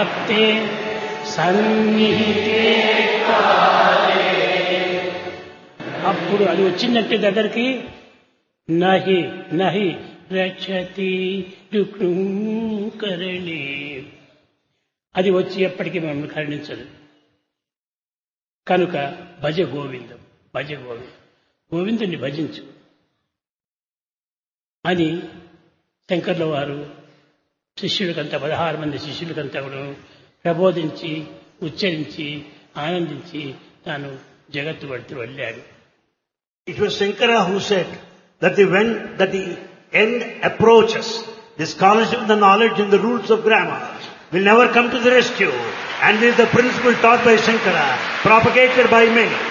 ప్రాప్తే సన్నిహితే కాలే. అప్పుడు అది వచ్చిందంటే దగ్గరికి నహి నహి రక్షతి కరణి, అది వచ్చి ఎప్పటికీ మమ్మల్ని కరుణించదు. కనుక భజ గోవిందం, భజ గోవిందం, గోవిందుని భజించు అని శంకర్ల వారు శిష్యులకంతా 16 మంది శిష్యులకంతా కూడా ప్రబోధించి ఉచ్చరించి ఆనందించి తాను జగత్తు పడుతూ వెళ్ళాడు. It was Shankara who said that the end approaches, the scholarship, the knowledge and the rules of grammar will never come to the rescue, and this is the principle taught by Shankara, propagated by many.